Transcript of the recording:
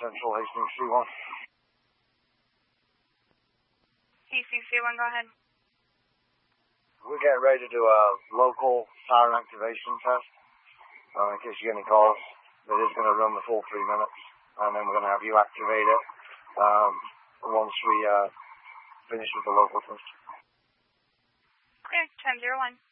Central Hastings C1. C1, go ahead. We're getting ready to do a local siren activation test. In case you get any calls, it is going to run the full 3 minutes, and then we're going to have you activate it once we finish with the local test. Clear, 10-01.